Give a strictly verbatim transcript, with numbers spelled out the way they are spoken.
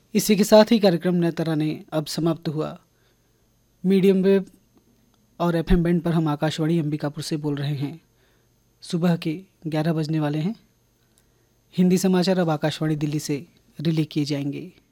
इसी के साथ ही कार्यक्रम नए तराने अब समाप्त हुआ। मीडियम वेव और एफएम बैंड पर हम आकाशवाणी अंबिकापुर से बोल रहे हैं। सुबह के ग्यारह बजने वाले हैं। हिंदी समाचार अब आकाशवाणी दिल्ली से रिले किए जाएंगे।